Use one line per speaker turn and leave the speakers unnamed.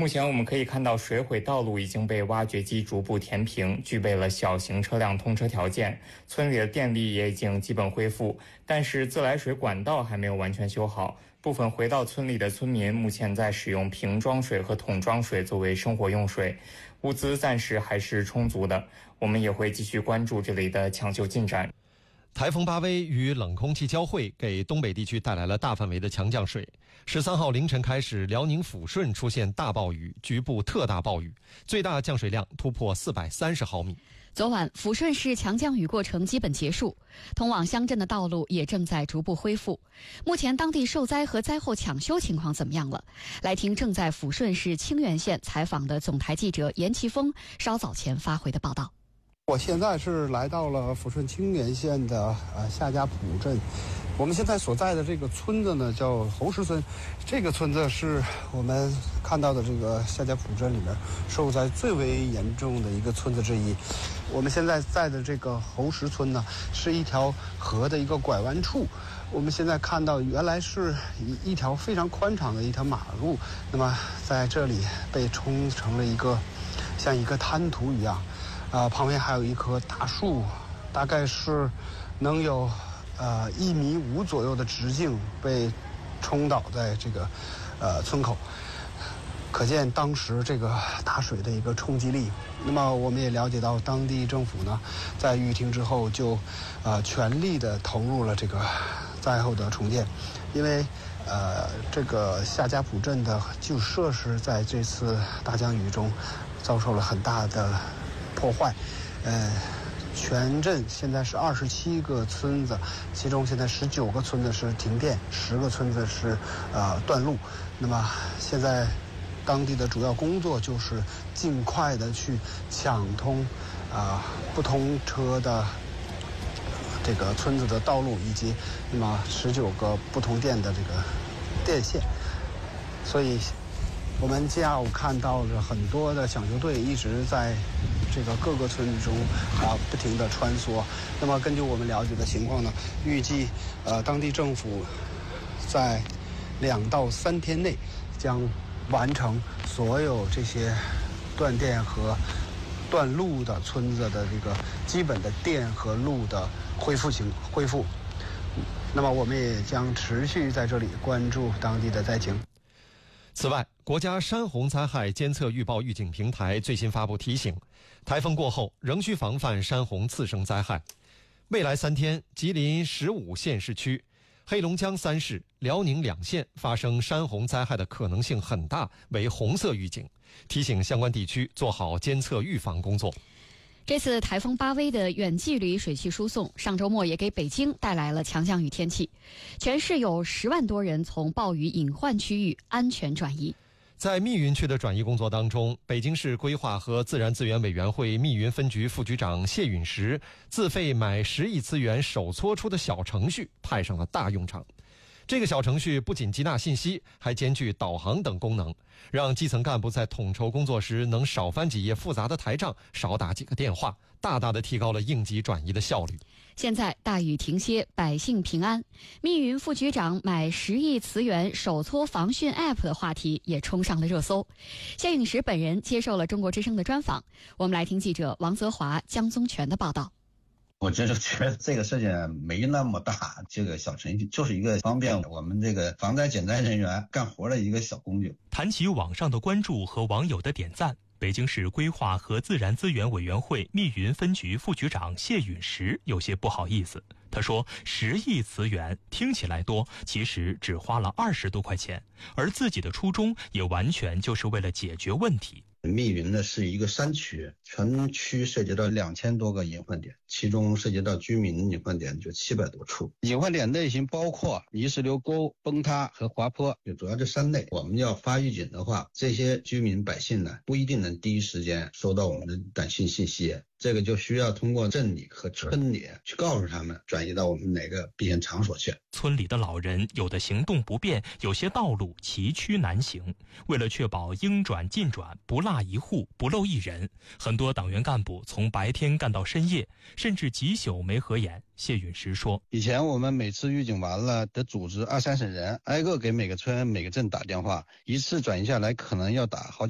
目前我们可以看到，水毁道路已经被挖掘机逐步填平，具备了小型车辆通车条件。村里的电力也已经基本恢复，但是自来水管道还没有完全修好。部分回到村里的村民目前在使用瓶装水和桶装水作为生活用水，物资暂时还是充足的。我们也会继续关注这里的抢救进展。
台风巴威与冷空气交汇，给东北地区带来了大范围的强降水。13号凌晨开始，辽宁抚顺出现大暴雨，局部特大暴雨，最大降水量突破430毫米。
昨晚，抚顺市强降雨过程基本结束，通往乡镇的道路也正在逐步恢复。目前当地受灾和灾后抢修情况怎么样了？来听正在抚顺市清源县采访的总台记者严奇峰稍早前发回的报道。
我现在是来到了抚顺清源县的夏家堡镇，我们现在所在的这个村子呢叫侯石村，这个村子是我们看到的这个夏家堡镇里面受灾最为严重的一个村子之一。我们现在在的这个侯石村呢，是一条河的一个拐弯处。我们现在看到原来是一条非常宽敞的一条马路，那么在这里被冲成了一个像一个滩涂一样。旁边还有一棵大树，大概是能有1.5米左右的直径被冲倒在这个村口，可见当时这个大水的一个冲击力。那么我们也了解到，当地政府呢在雨停之后就全力的投入了这个灾后的重建，因为这个夏家堡镇的基础设施在这次大降雨中遭受了很大的破坏，全镇现在是27个村子，其中现在19个村子是停电，10个村子是断路。那么现在当地的主要工作就是尽快的去抢通不通车的这个村子的道路，以及那么19个不通电的这个电线。所以我们下午看到了很多的抢救队一直在这个各个村中不停地穿梭。那么根据我们了解的情况呢，预计当地政府在2到3天内将完成所有这些断电和断路的村子的这个基本的电和路的恢复。那么我们也将持续在这里关注当地的灾情。
此外，国家山洪灾害监测预报预警平台最新发布提醒，台风过后仍需防范山洪次生灾害。未来3天，吉林15县市区、黑龙江3市、辽宁2县发生山洪灾害的可能性很大，为红色预警，提醒相关地区做好监测预防工作。
这次台风巴威的远距离水汽输送，上周末也给北京带来了强降雨天气，全市有10万多人从暴雨隐患区域安全转移。
在密云区的转移工作当中，北京市规划和自然资源委员会密云分局副局长谢允石自费买10亿资源手搓出的小程序派上了大用场。这个小程序不仅接纳信息，还兼具导航等功能，让基层干部在统筹工作时能少翻几页复杂的台账，少打几个电话，大大的提高了应急转移的效率。
现在大雨停歇，百姓平安。密云副局长买10亿磁源手搓防汛 App 的话题也冲上了热搜。谢允石本人接受了中国之声的专访，我们来听记者王泽华、江宗全的报道。
我真是觉得这个事情没那么大，这个小程序就是一个方便我们这个防灾减灾人员干活的一个小工具。
谈起网上的关注和网友的点赞，北京市规划和自然资源委员会密云分局副局长谢允石有些不好意思。他说10亿磁源听起来多，其实只花了20多块钱，而自己的初衷也完全就是为了解决问题。
密云呢是一个山区，全区涉及到2000多个隐患点，其中涉及到居民隐患点就700多处。隐患点类型包括泥石流沟、崩塌和滑坡，就主要这3类。我们要发预警的话，这些居民百姓呢不一定能第一时间收到我们的短信信息，这个就需要通过镇里和村里去告诉他们转移到我们哪个避险场所去。
村里的老人有的行动不便，有些道路崎岖难行，为了确保应转尽转，不落一户不漏一人，很多党员干部从白天干到深夜，甚至几宿没合眼。谢允石说，
以前我们每次预警完了得组织20-30人挨个给每个村每个镇打电话，一次转移下来可能要打好几